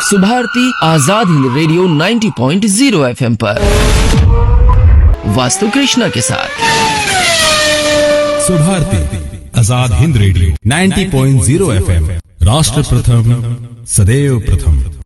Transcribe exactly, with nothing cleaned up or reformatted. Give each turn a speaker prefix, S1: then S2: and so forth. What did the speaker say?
S1: Subharti Azad Hind radio नब्बे point शून्य FM पर वास्तु कृष्णा के साथ।
S2: सुभारती आजाद हिंद रेडियो नब्बे पॉइंट शून्य एफएम, राष्ट्र प्रथम सदैव प्रथम।